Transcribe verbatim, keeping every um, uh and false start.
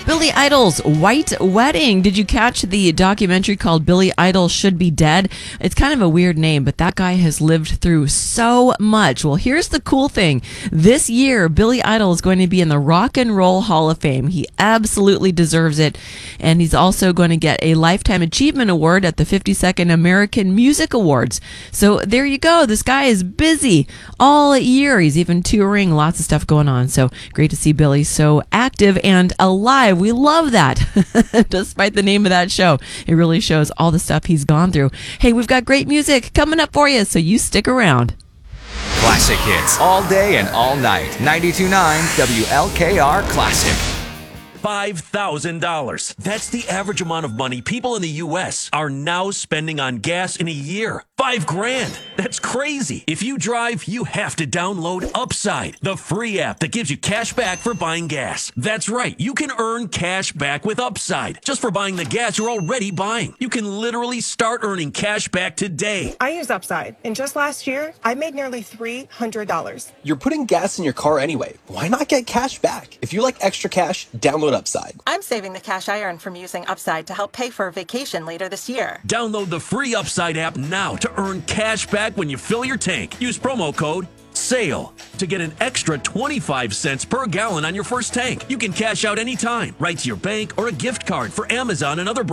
Billy Idol's White Wedding. Did you catch the documentary called Billy Idol Should Be Dead? It's kind of a weird name, but that guy has lived through so much. Well, here's the cool thing. This year, Billy Idol is going to be in the Rock and Roll Hall of Fame. He absolutely deserves it. And he's also going to get a Lifetime Achievement Award at the fifty-second American Music Awards. So there you go. This guy is busy all year. He's even touring, lots of stuff going on. So great to see Billy so active and alive. We love that. Despite the name of that show, it really shows all the stuff he's gone through. Hey, we've got great music coming up for you, so you stick around. Classic hits all day and all night. ninety-two point nine W L K R Classic. five thousand dollars. That's the average amount of money people in the U S are now spending on gas in a year. Five grand. That's crazy. If you drive, you have to download Upside, the free app that gives you cash back for buying gas. That's right. You can earn cash back with Upside just for buying the gas you're already buying. You can literally start earning cash back today. I use Upside, and just last year, I made nearly three hundred dollars. You're putting gas in your car anyway. Why not get cash back? If you like extra cash, download Upside. I'm saving the cash I earn from using Upside to help pay for a vacation later this year. Download the free Upside app now to earn cash back when you fill your tank. Use promo code SALE to get an extra twenty-five cents per gallon on your first tank. You can cash out anytime, right to your bank or a gift card for Amazon and other brands.